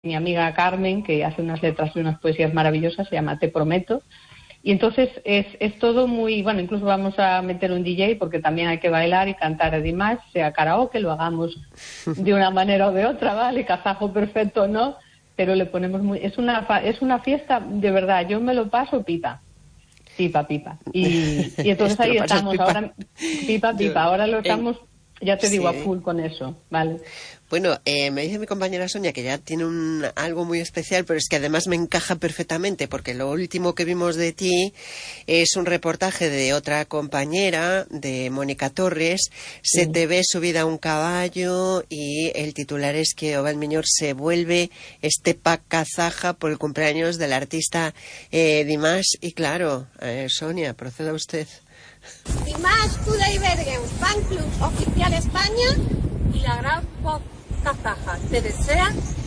mi amiga Carmen, que hace unas letras y unas poesías maravillosas, se llama Te Prometo. Y entonces es todo muy, bueno, incluso vamos a meter un DJ porque también hay que bailar y cantar además, sea karaoke, lo hagamos de una manera o de otra, ¿vale? Kazajo perfecto, ¿no? Pero le ponemos es una fiesta, de verdad, yo me lo paso pipa. Pipa. Y entonces ahí estamos, pipa. Ahora pipa, ahora lo estamos, ya te digo, a full con eso, ¿vale? Bueno, me dice mi compañera Sonia que ya tiene algo muy especial, pero es que además me encaja perfectamente, porque lo último que vimos de ti es un reportaje de otra compañera, de Mónica Torres. Se te ve subida a un caballo y el titular es que Oval Miñor se vuelve estepa kazaja por el cumpleaños del artista Dimash. Y claro, Sonia, proceda usted. Dimash Kudaibergen, Fan Club Oficial España y la gran pop kazaja te desean